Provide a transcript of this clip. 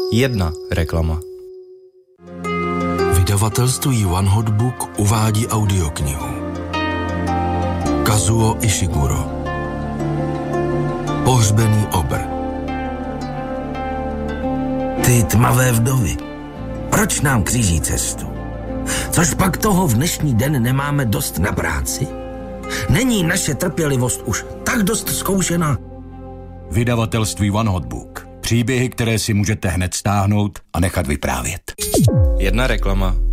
Jedna reklama. Vydavatelství One Hot Book uvádí audioknihu Kazuo Ishiguro Pohřbený obr. Ty tmavé vdovy, proč nám kříží cestu? Což pak toho v dnešní den nemáme dost na práci? Není naše trpělivost už tak dost zkoušená? Vydavatelství One Hot Book. Příběhy, které si můžete hned stáhnout a nechat vyprávět. Jedna reklama.